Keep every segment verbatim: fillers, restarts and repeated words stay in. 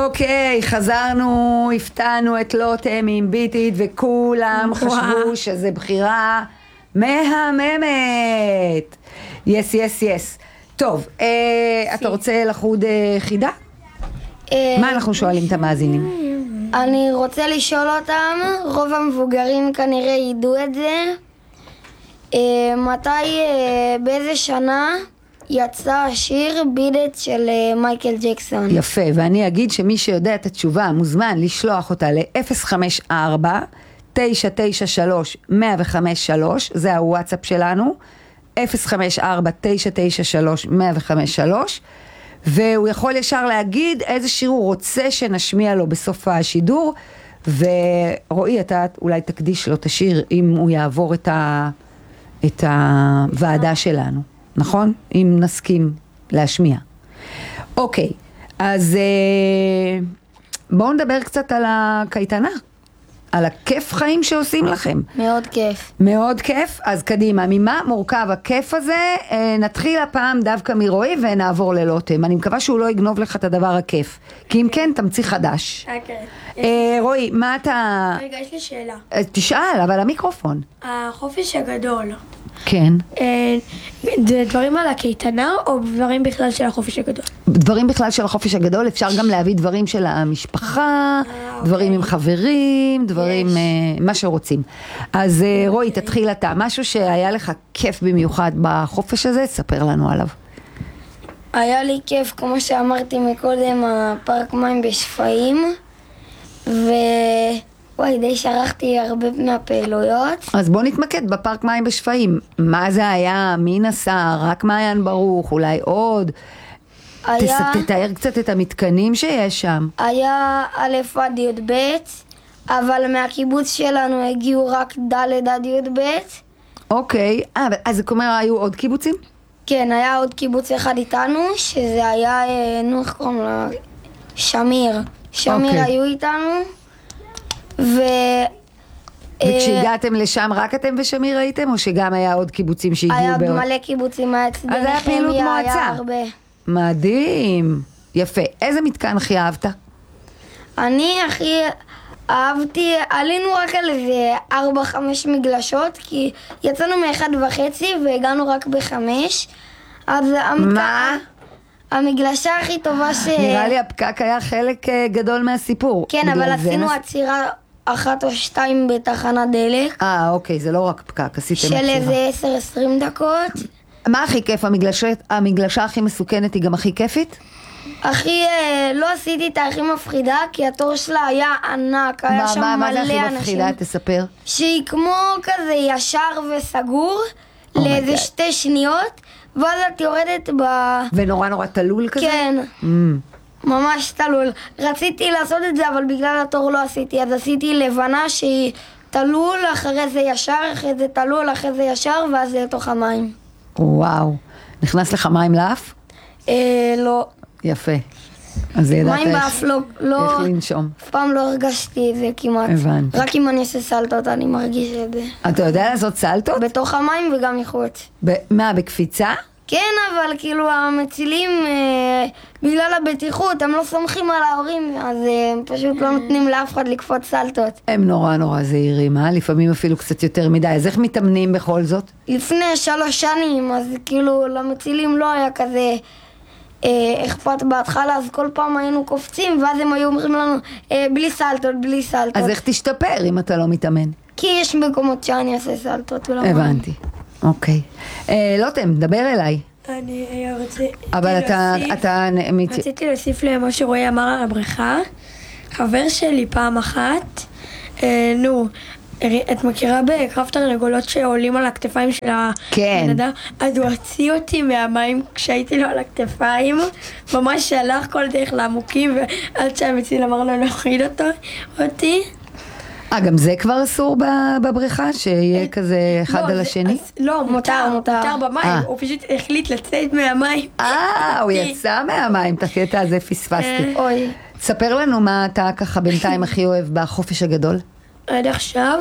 אוקיי, חזרנו, הפתענו את לוטם עם ביטית, וכולם חשבו שזה בחירה מהממת. יס, יס, יס. טוב, אתה רוצה לחוד חידה? מה אנחנו שואלים את המאזינים? אני רוצה לשאול אותם, רוב המבוגרים כנראה ידעו את זה. מתי, באיזה שנה יצא השיר ביט איט של מייקל ג'קסון? יפה, ואני אגיד שמי שיודע את התשובה מוזמן לשלוח אותה ל-אפס חמש ארבע תשע תשע שלוש אפס אפס חמש שלוש, זה הוואטסאפ שלנו, אפס חמש ארבע תשע תשע שלוש אפס אפס חמש שלוש, והוא יכול ישר להגיד איזה שיר הוא רוצה שנשמיע לו בסוף השידור, ורועי, אתה אולי תקדיש לו את השיר אם הוא יעבור את, ה... את הוועדה שלנו, נכון? אם נסכים להשמיע. אוקיי, אז בואו נדבר קצת על הקייטנה, על הכיף חיים שעושים לכם. מאוד כיף. מאוד כיף, אז קדימה, ממה מורכב הכיף הזה? נתחיל הפעם דווקא מרועי ונעבור ללוטם. אני מקווה שהוא לא יגנוב לך את הדבר הכיף, כי אם כן, תמציא חדש. אוקיי. רועי, מה אתה... רגע, יש לי שאלה. תשאל, אבל המיקרופון. החופש הגדול. כן. זה דברים על הקייטנה או דברים בכלל של החופש הגדול? דברים בכלל של החופש הגדול, אפשר גם להביא דברים של המשפחה, דברים עם חברים, דברים, מה שרוצים. אז רועי, תתחיל אתה. משהו שהיה לך כיף במיוחד בחופש הזה, ספר לנו עליו. היה לי כיף, כמו שאמרתי מקודם, הפארק מים בשפיים, ו... וואי, די שרחתי הרבה מהפעילויות. אז בוא נתמקד בפארק מים בשפיים. מה זה היה? מי נסע? רק מעיין ברוך? אולי עוד? היה... תתאר קצת את המתקנים שיש שם. היה א' עד י' ב', אבל מהקיבוץ שלנו הגיעו רק ד' עד י' ב'. אוקיי. אה, אז זה אומר, היו עוד קיבוצים? כן, היה עוד קיבוץ אחד איתנו, שזה היה, נו, איך קוראים לה? שמיר. שמיר אוקיי. היו איתנו. ו... וכשהגעתם לשם רק אתם ושמיר הייתם, או שגם היה עוד קיבוצים שהגיעו? היה בעוד? מלא קיבוצים, היה צדדי נחמיה, אז היה פעילות מועצה. היה הרבה. מדהים. יפה. איזה מתקן הכי אהבת? אני הכי אהבתי, עלינו רק על איזה ארבע חמש מגלשות, כי יצאנו מאחד וחצי והגענו רק בחמש. אז מה? המגלשה הכי טובה ש... נראה לי הפקק היה חלק גדול מהסיפור. כן, אבל עשינו עצירה אחת או שתיים בתחנת דלק. אה, אוקיי, זה לא רק פקק, עשיתם עצירה. של איזה עשר עשרים דקות. מה הכי כיף? המגלשה, המגלשה הכי מסוכנת היא גם הכי כיפית? הכי, לא עשיתי את הכי מפחידה, כי התור שלה היה ענק, היה שם מלא אנשים. מה זה הכי מפחידה? תספר. שהיא כמו כזה ישר וסגור, לאיזה שתי שניות, ואז את יורדת ב... ונורא נורא תלול כזה? כן, mm. ממש תלול. רציתי לעשות את זה, אבל בגלל התור לא עשיתי, אז עשיתי לבנה שהיא תלול, אחרי זה ישר, אחרי זה תלול, אחרי זה ישר, ואז זה לתוך המים. וואו. נכנס לך מים לאף? אה, לא. יפה. אז ידעת מים באף לא, לא... איך לנשום. אף פעם לא הרגשתי את זה כמעט. הבנתי. רק אם אני אעשה סלטות, אני מרגיש את זה. אתה יודע לעשות סלטות? בתוך המים וגם מחוץ. ב- מה, בקפיצה? כן, אבל כאילו המצילים, אה, בגלל הבטיחות, הם לא סומכים על ההורים, אז אה, הם פשוט לא נותנים לאף אחד לקפוץ סלטות. הם נורא נורא זהירים, אה? לפעמים אפילו קצת יותר מדי. אז איך מתאמנים בכל זאת? לפני שלוש שנים, אז כאילו למצילים לא היה כזה אה, אכפת בהתחלה, אז כל פעם היינו קופצים, ואז הם היו אומרים לנו, אה, בלי סלטות, בלי סלטות. אז איך תשתפר אם אתה לא מתאמן? כי יש מקומות שאני אעשה סלטות. הבנתי. אוקיי. לוטם, דבר אליי. אני רציתי אבל אתה... אתה... רציתי להוסיף למה שרועי אמר על הבריכה. חבר שלי פעם אחת, נו, את מכירה בקרב תרנגולות שעולים על הכתפיים של הבן אדם? אז הוא הוציא אותי מהמים כשהייתי לו על הכתפיים, ממש שלח כל דרך לעמוקים, ועד שהמציל אמר לו להוריד אותו, אותי. אה, גם זה כבר אסור בבריכה? שיהיה כזה אחד על השני? לא, מותר, מותר במים. הוא פשוט החליט לצאת מהמים. אה, הוא יצא מהמים, את הקטע הזה פספסתי. אוי. ספר לנו מה אתה ככה בינתיים הכי אוהב בחופש הגדול. עד עכשיו,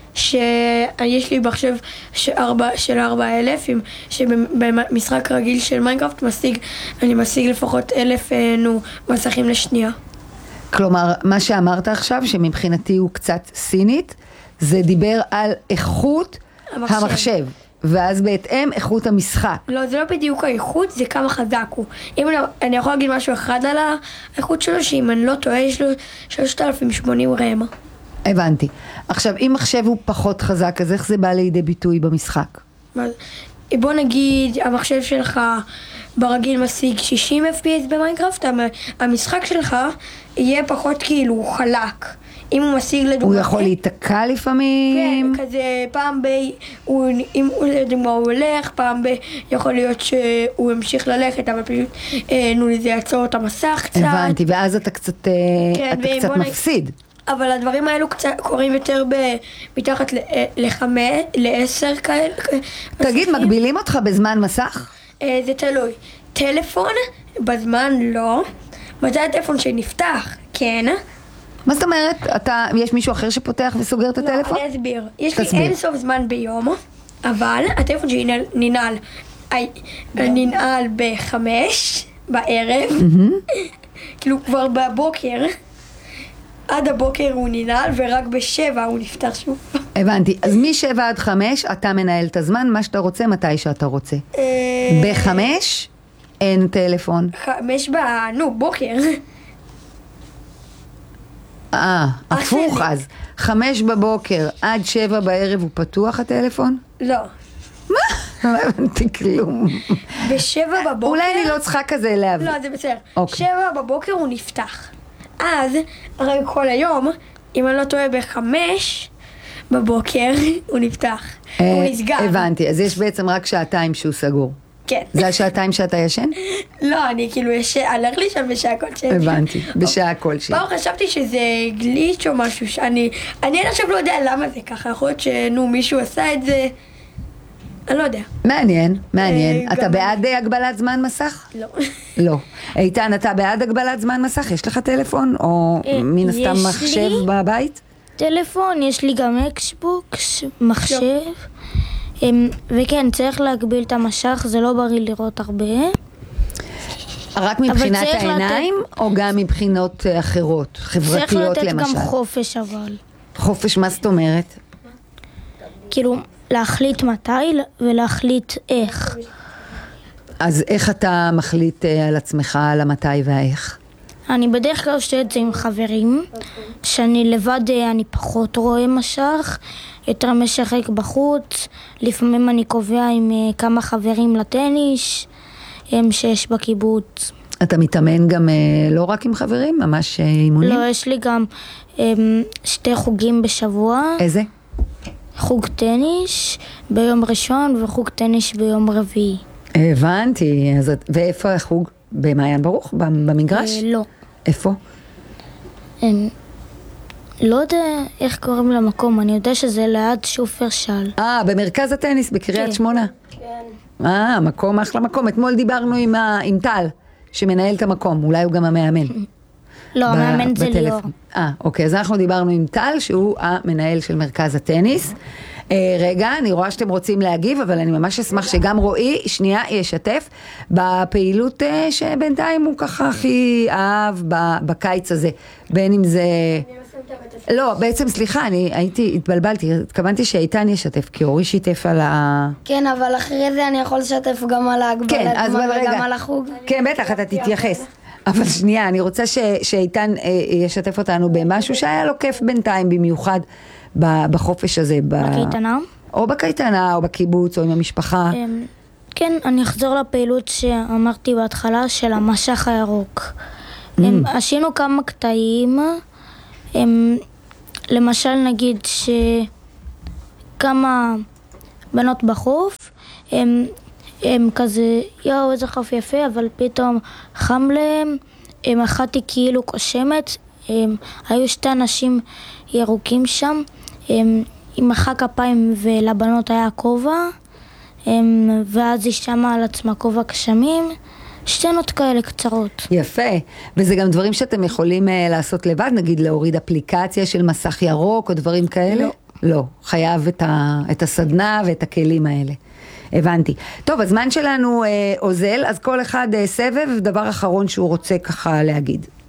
שיש לי מחשב של ארבע אלף, שבמשחק רגיל של מיינקראפט משיג, אני משיג לפחות אלף נו מסכים לשנייה. כלומר, מה שאמרת עכשיו, שמבחינתי הוא קצת סינית, זה דיבר על איכות המחשב, המחשב ואז בהתאם איכות המשחק. לא, זה לא בדיוק האיכות, זה כמה חזק הוא. אם אני, אני יכול להגיד משהו אחד על האיכות שלו, שאם אני לא טועה, יש לו שלושת אלפים ושמונים רם. הבנתי. עכשיו, אם מחשב הוא פחות חזק, אז איך זה בא לידי ביטוי במשחק? בוא נגיד, המחשב שלך ברגיל משיג שישים אף פי אס במיינקראפט, המשחק שלך יהיה פחות כאילו חלק. אם הוא משיג לדוגמה... הוא יכול להיתקע לפעמים? כן, כזה פעם ב... הוא, אם הוא לדוגמה הוא הולך, פעם ב... יכול להיות שהוא המשיך ללכת, אבל פשוט אה, נו, זה יעצור את המסך קצת. הבנתי, ואז אתה קצת, כן, אתה קצת מפסיד. אבל הדברים האלו קצת קורים יותר ב... מתחת לחמש, לעשר כאלה. תגיד, מסכים? מגבילים אותך בזמן מסך? אה, זה תלוי. טלפון, בזמן לא. מתי הטלפון שנפתח? כן. מה זאת אומרת? אתה, יש מישהו אחר שפותח וסוגר את הטלפון? לא, אני אסביר. יש לי אין סוף זמן ביום, אבל הטלפון שלי ננעל, ננעל בחמש בערב, כאילו כבר בבוקר, עד הבוקר הוא ננעל ורק בשבע הוא נפתח שוב. הבנתי. אז משבע עד חמש אתה מנהל את הזמן, מה שאתה רוצה, מתי שאתה רוצה. בחמש אין טלפון. חמש ב... נו, בוקר. אה, הפוך אז. חמש בבוקר עד שבע בערב הוא פתוח הטלפון? לא. מה? לא הבנתי כלום. בשבע בבוקר... אולי אני לא צריכה כזה להבין. לא, זה בסדר. שבע בבוקר הוא נפתח. אז, הרי כל היום, אם אני לא טועה בחמש בבוקר, הוא נפתח. הוא נסגר. הבנתי, אז יש בעצם רק שעתיים שהוא סגור. כן. זה השעתיים שאתה ישן? לא, אני כאילו הלך לי שם בשעה כלשהי. הבנתי, בשעה כלשהי. פעם חשבתי שזה גליץ' או משהו שאני... אני עד עכשיו לא יודע למה זה ככה, יכול להיות שנו מישהו עשה את זה... אני לא יודע. מעניין, מעניין. אתה בעד הגבלת זמן מסך? לא. לא. איתן, אתה בעד הגבלת זמן מסך? יש לך טלפון? או מן הסתם מחשב בבית? טלפון, יש לי גם אקסבוקס, מחשב. וכן, צריך להגביל את המשך, זה לא בריא לראות הרבה. רק מבחינת העיניים, או גם מבחינות אחרות, חברתיות למשל? צריך לתת גם חופש אבל. חופש, מה זאת אומרת? כאילו, להחליט מתי ולהחליט איך. אז איך אתה מחליט על עצמך, על המתי והאיך? אני בדרך כלל עושה את זה עם חברים, שאני לבד אני פחות רואה משך, יותר משחק בחוץ, לפעמים אני קובע עם כמה חברים לטניס שיש בקיבוץ. אתה מתאמן גם לא רק עם חברים, ממש אימונים? לא, יש לי גם שתי חוגים בשבוע. איזה? חוג טניס ביום ראשון וחוג טניס ביום רביעי. הבנתי, אז ואיפה החוג? במעיין ברוך? במגרש? לא. איפה? לא יודע איך קוראים למקום, אני יודע שזה ליד שופרסל. אה, במרכז הטניס בקריית שמונה? כן. אה, מקום, אחלה מקום. אתמול דיברנו עם טל, שמנהל את המקום, אולי הוא גם המאמן. לא, המאמן זה ליאור. אה, אוקיי, אז אנחנו דיברנו עם טל, שהוא המנהל של מרכז הטניס. רגע, אני רואה שאתם רוצים להגיב, אבל אני ממש אשמח שגם רועי, שנייה, ישתף בפעילות שבינתיים הוא ככה הכי אהב בקיץ הזה, בין אם זה... לא, בעצם סליחה, אני הייתי, התבלבלתי, התכוונתי שאיתן ישתף, כי אורי שיתף על ה... כן, אבל אחרי זה אני יכול לשתף גם על ההגבלת זמן וגם על החוג. כן, בטח, אתה תתייחס. אבל שנייה, אני רוצה שאיתן ישתף אותנו במשהו שהיה לו כיף בינתיים, במיוחד בחופש הזה. בקייטנה? או בקייטנה, או בקיבוץ, או עם המשפחה. כן, אני אחזור לפעילות שאמרתי בהתחלה של המשך הירוק. עשינו כמה קטעים, למשל נגיד שכמה בנות בחוף, הם, הם כזה, יאו איזה חוף יפה, אבל פתאום חם להם, הם אחת היא כאילו קושמת, הם, היו שתי אנשים ירוקים שם, הם, עם מחא כפיים ולבנות היה כובע, הם, ואז היא שמה על עצמה כובע גשמים, שתינות כאלה קצרות. יפה, וזה גם דברים שאתם יכולים uh, לעשות לבד, נגיד להוריד אפליקציה של מסך ירוק או דברים כאלה? לא. לא, חייב את, ה, את הסדנה ואת הכלים האלה. הבנתי. טוב, הזמן שלנו uh, אוזל, אז כל אחד uh, סבב, דבר אחרון שהוא רוצה ככה להגיד.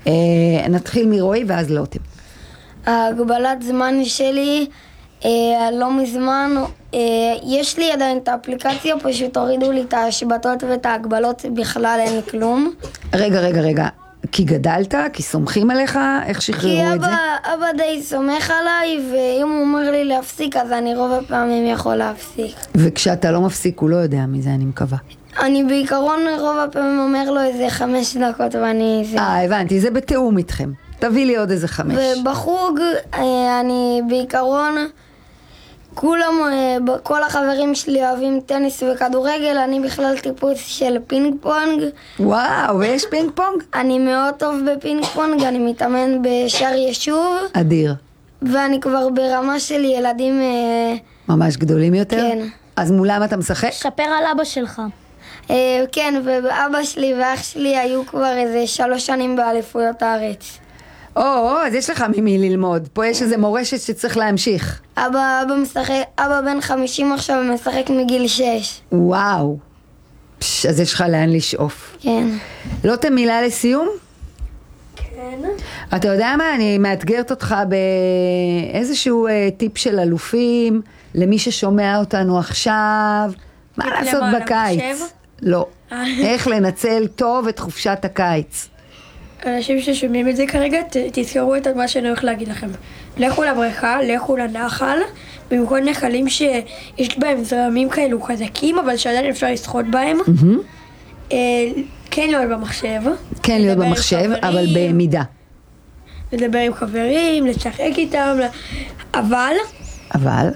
אה, נתחיל מרועי ואז לוטם. ההגבלת זמן שלי, אה, לא מזמן, אה, יש לי עדיין את האפליקציה, פשוט הורידו לי את ההשבתות ואת ההגבלות, בכלל אין לי כלום. רגע, רגע, רגע. כי גדלת? כי סומכים עליך? איך כי שחררו את זה? אבא, אבא די סומך עליי, ואם הוא אומר לי להפסיק, אז אני רוב הפעמים יכול להפסיק. וכשאתה לא מפסיק, הוא לא יודע מזה, אני מקווה. אני בעיקרון רוב הפעמים אומר לו איזה חמש דקות ואני... זה... אה, הבנתי, זה בתיאום איתכם. תביא לי עוד איזה חמש. ובחוג אה, אני בעיקרון, כולם, אה, ב- כל החברים שלי אוהבים טניס וכדורגל, אני בכלל טיפוס של פינג פונג. וואו, ויש פינג פונג? אני מאוד טוב בפינג פונג, אני מתאמן בשאר יישוב, אדיר. ואני כבר ברמה של ילדים... אה, ממש גדולים יותר? כן. אז מולם אתה משחק? ספר על אבא שלך. אה, כן, ואבא שלי ואח שלי היו כבר איזה שלוש שנים באליפויות הארץ. או, אז יש לך ממי ללמוד. פה יש איזה מורשת שצריך להמשיך. אבא, אבא משחק, אבא בן חמישים עכשיו משחק מגיל שש. וואו. פש, אז יש לך לאן לשאוף. כן. לוטם, מילה לסיום? כן. אתה יודע מה? אני מאתגרת אותך באיזשהו אה, טיפ של אלופים, למי ששומע אותנו עכשיו. מה טיפ לעשות למה, בקיץ? למחשב? לא. איך לנצל טוב את חופשת הקיץ. אנשים ששומעים את זה כרגע, ת, תזכרו את מה שאני הולך להגיד לכם. לכו לבריכה, לכו לנחל, במקום נחלים שיש בהם זרמים כאלו חזקים, אבל שעדיין אפשר לשחות בהם. אה, כן להיות במחשב. כן להיות לדבר עם במחשב, חברים, אבל במידה. לדבר עם חברים, לשחק איתם, אבל אבל?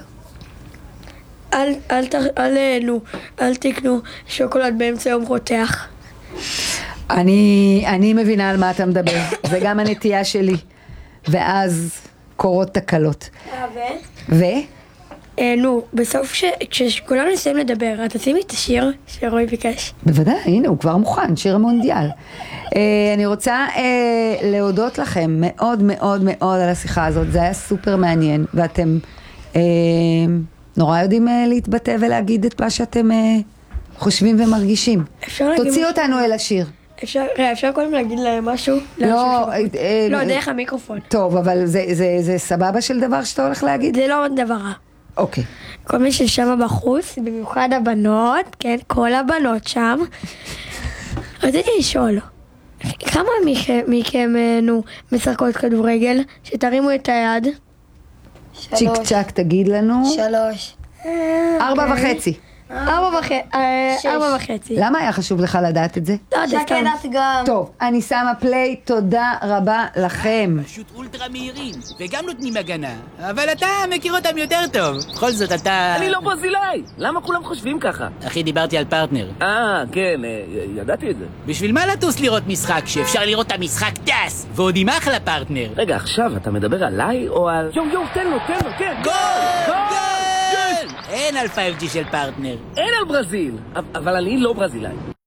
אל, אל, אל, אל, נו, אל תקנו שוקולד באמצע יום רותח. אני, אני מבינה על מה אתה מדבר. זה גם הנטייה שלי. ואז קורות תקלות. ו? אה, נו, בסוף ש... כשכולנו נסיים לדבר, את תשימי את השיר שרועי ביקש. בוודאי, הנה, הוא כבר מוכן, שיר המונדיאל. אה, אני רוצה אה, להודות לכם מאוד מאוד מאוד על השיחה הזאת. זה היה סופר מעניין, ואתם אה, נורא יודעים אה, להתבטא ולהגיד את מה שאתם אה, חושבים ומרגישים. תוציא אותנו אל השיר. אפשר, ראה, אפשר קודם להגיד להם משהו? לא, אה, אה, לא, אה, דרך המיקרופון. טוב, אבל זה, זה, זה סבבה של דבר שאתה הולך להגיד? זה לא דבר רע. אוקיי. כל מי ששם בחוץ, במיוחד הבנות, כן, כל הבנות שם. רציתי לשאול, כמה מכם, מכם נו, משחקות כדורגל? שתרימו את היד. שלוש. צ'יק צ'ק תגיד לנו. שלוש. ארבע וחצי. ארבע וחצי. ארבע וחצי. למה היה חשוב לך לדעת את זה? לא יודע, סתם. שקד גם. טוב, אני שמה פליי, תודה רבה לכם. פשוט אולטרה מהירים, וגם נותנים הגנה. אבל אתה מכיר אותם יותר טוב. בכל זאת אתה... אני לא ברזילאי! למה כולם חושבים ככה? אחי, דיברתי על פרטנר. אה, כן, אה, ידעתי את זה. בשביל מה לטוס לראות משחק, שאפשר לראות את המשחק טס, ועוד עם אחלה פרטנר? רגע, עכשיו אתה מדבר עליי או על... יואו, יואו, תן לו, תן לו, כן! גול! גול! גול! אין על פייב ג'י של פרטנר. אין על ברזיל! אבל אני לא ברזילאי.